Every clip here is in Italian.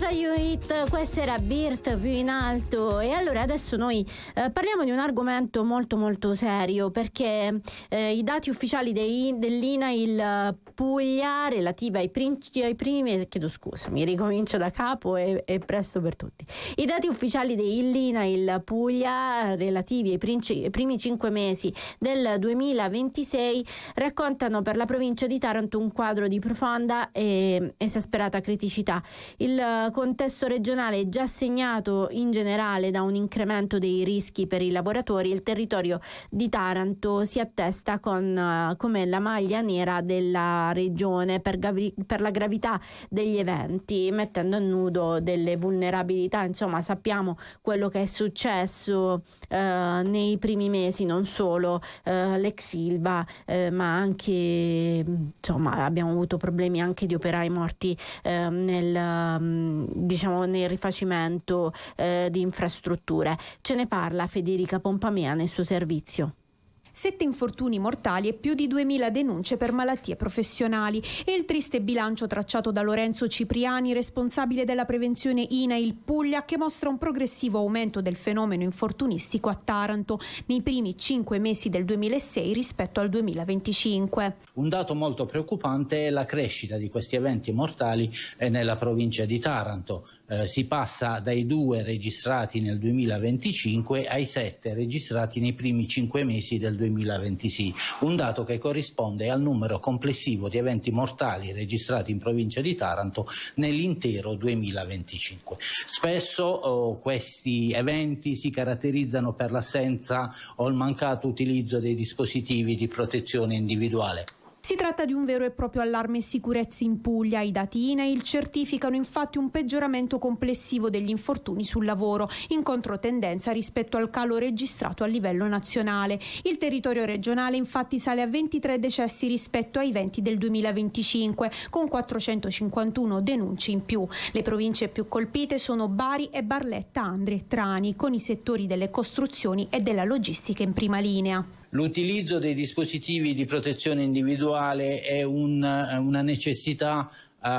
You It, questa era Birt più in alto. E allora adesso noi parliamo di un argomento molto molto serio, perché i dati ufficiali dell'INAIL Puglia relativi ai primi, chiedo scusa, mi ricomincio da capo e presto per tutti. I dati ufficiali dell'INAIL Puglia relativi ai primi 5 mesi del 2026 raccontano per la provincia di Taranto un quadro di profonda e esasperata criticità. Il contesto regionale è già segnato in generale da un incremento dei rischi per i lavoratori. Il territorio di Taranto si attesta come la maglia nera della regione per la gravità degli eventi, mettendo a nudo delle vulnerabilità. Insomma, sappiamo quello che è successo nei primi mesi, non solo l'ex Ilva, ma anche insomma abbiamo avuto problemi anche di operai morti nel rifacimento di infrastrutture. Ce ne parla Federica Pompamea nel suo servizio. 7 infortuni mortali e più di 2000 denunce per malattie professionali e il triste bilancio tracciato da Lorenzo Cipriani, responsabile della prevenzione INAIL Puglia, che mostra un progressivo aumento del fenomeno infortunistico a Taranto nei primi 5 mesi del 2006 rispetto al 2025. Un dato molto preoccupante è la crescita di questi eventi mortali nella provincia di Taranto. Si passa dai 2 registrati nel 2025 ai 7 registrati nei primi 5 mesi del 2026, un dato che corrisponde al numero complessivo di eventi mortali registrati in provincia di Taranto nell'intero 2025. Spesso questi eventi si caratterizzano per l'assenza o il mancato utilizzo dei dispositivi di protezione individuale. Si tratta di un vero e proprio allarme sicurezza in Puglia. I dati INAIL certificano infatti un peggioramento complessivo degli infortuni sul lavoro, in controtendenza rispetto al calo registrato a livello nazionale. Il territorio regionale infatti sale a 23 decessi rispetto ai 20 del 2025, con 451 denunce in più. Le province più colpite sono Bari e Barletta, Andria e Trani, con i settori delle costruzioni e della logistica in prima linea. L'utilizzo dei dispositivi di protezione individuale è una necessità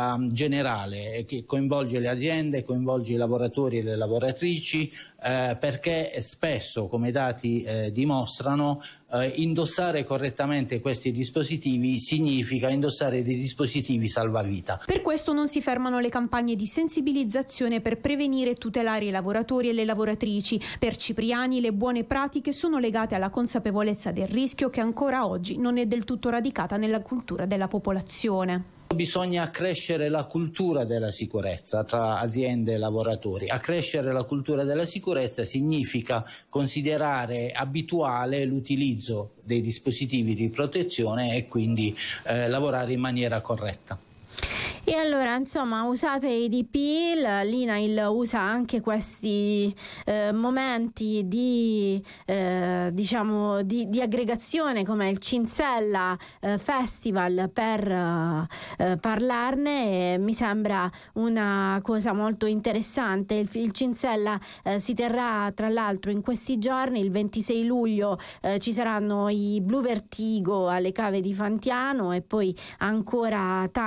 generale che coinvolge le aziende, coinvolge i lavoratori e le lavoratrici, perché spesso, come i dati dimostrano, indossare correttamente questi dispositivi significa indossare dei dispositivi salvavita. Per questo non si fermano le campagne di sensibilizzazione per prevenire e tutelare i lavoratori e le lavoratrici. Per Cipriani le buone pratiche sono legate alla consapevolezza del rischio, che ancora oggi non è del tutto radicata nella cultura della popolazione. Bisogna accrescere la cultura della sicurezza tra aziende e lavoratori. Accrescere la cultura della sicurezza significa considerare abituale l'utilizzo dei dispositivi di protezione e quindi lavorare in maniera corretta. E allora, insomma, usate i DP, l'INAIL usa anche questi momenti di aggregazione come il Cinsella Festival per parlarne. Mi sembra una cosa molto interessante. Il Cinsella si terrà tra l'altro in questi giorni. Il 26 luglio ci saranno i Blu Vertigo alle Cave di Fantiano e poi ancora